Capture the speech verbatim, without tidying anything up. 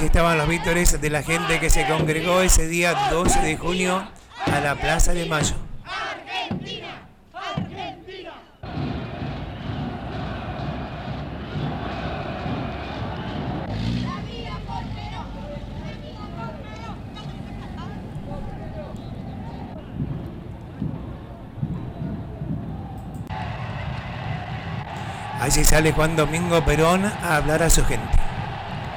Allí estaban los vítores de la gente que se congregó ese día doce de junio a la Plaza de Mayo. Argentina, Argentina. La vida por Perón, la vida por Perón. Allí sale Juan Domingo Perón a hablar a su gente.